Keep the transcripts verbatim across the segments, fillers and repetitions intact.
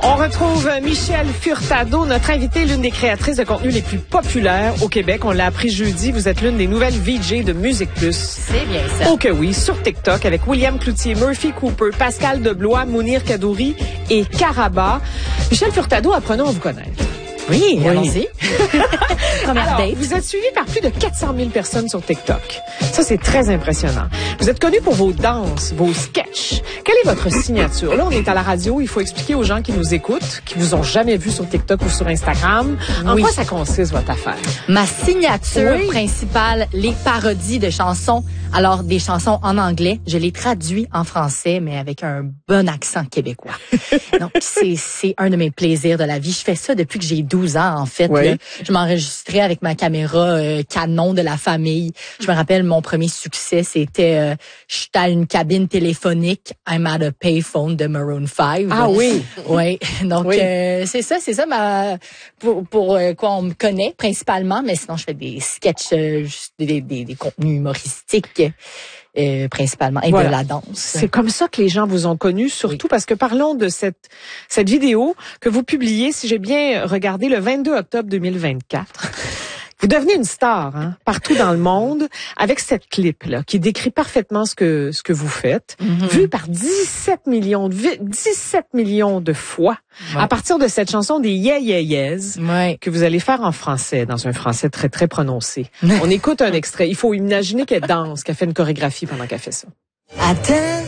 On retrouve Michel Furtado, notre invitée, l'une des créatrices de contenu les plus populaires au Québec. On l'a appris jeudi, vous êtes l'une des nouvelles V J de Musique Plus. C'est bien ça. Oh que oui, sur TikTok avec William Cloutier, Murphy Cooper, Pascal Deblois, Mounir Kadouri et Caraba. Michel Furtado, apprenons à vous connaître. Oui, oui. allons-y. Première Alors, date. vous êtes suivi par plus de quatre cent mille personnes sur TikTok. Ça, c'est très impressionnant. Vous êtes connu pour vos danses, vos sketchs. Quelle est votre signature? Là, on est à la radio. Il faut expliquer aux gens qui nous écoutent, qui vous ont jamais vu sur TikTok ou sur Instagram, en Oui. quoi ça consiste, votre affaire? Ma signature Oui. principale, les parodies de chansons. Alors, des chansons en anglais, je les traduis en français, mais avec un bon accent québécois. Donc, c'est, c'est un de mes plaisirs de la vie. Je fais ça depuis que j'ai douze ans, en fait. Oui. Là. Je m'enregistrais avec ma caméra euh, Canon de la famille. Je me rappelle, mon premier succès, c'était euh, j'étais à une cabine téléphonique, I'm at a payphone de Maroon five. Ah oui. Oui. Donc, Oui. euh, c'est ça, c'est ça ma pour, pour euh, quoi on me connaît principalement, mais sinon, je fais des sketchs, euh, juste des, des, des contenus humoristiques. Euh, principalement, et Voilà. de la danse. C'est comme ça que les gens vous ont connu, surtout parce que parlons de cette cette vidéo que vous publiez, si j'ai bien regardé, le vingt-deux octobre deux mille vingt-quatre. Vous devenez une star, hein, partout dans le monde, avec cette clip-là, qui décrit parfaitement ce que ce que vous faites, Mm-hmm. vu par dix-sept millions de vi- dix-sept millions de fois, Ouais. à partir de cette chanson des Yeah Yeah Yeahs, Ouais. que vous allez faire en français, dans un français très très prononcé. On écoute un extrait. Il faut imaginer qu'elle danse, qu'elle fait une chorégraphie pendant qu'elle fait ça. Attends,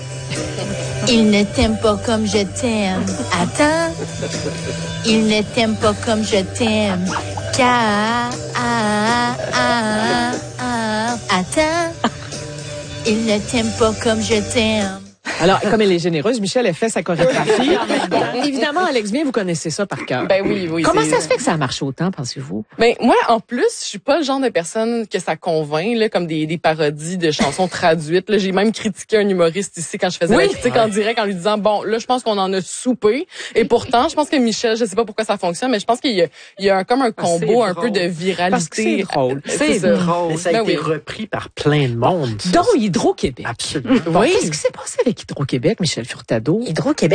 il ne t'aime pas comme je t'aime. Attends, il ne t'aime pas comme je t'aime. Car, ah, ah, ah, attends, il ne t'aime pas comme je t'aime. Alors, comme elle est généreuse, Michel, elle fait sa chorégraphie. Bon, évidemment, Alex, bien, vous connaissez ça par cœur. Ben oui, oui. Comment c'est- ça se fait que ça marche autant, pensez-vous? Ben moi, en plus, je suis pas le genre de personne que ça convainc, là, comme des, des parodies de chansons traduites. Là, j'ai même critiqué un humoriste ici quand je faisais Oui. la critique en direct en lui disant bon, là, je pense qu'on en a soupé. Et pourtant, je pense que Michel, je sais pas pourquoi ça fonctionne, mais je pense qu'il y a, il y a un, comme un combo un peu de viralité. Parce que c'est drôle. C'est C'est ça. drôle. Mais ça a Ben été oui. repris par plein de monde. ça. Dont Hydro-Québec. Absolument. Bon, Oui. qu'est-ce qui s'est passé avec Hydro-Québec, Michel Furtado? Hydro-Québec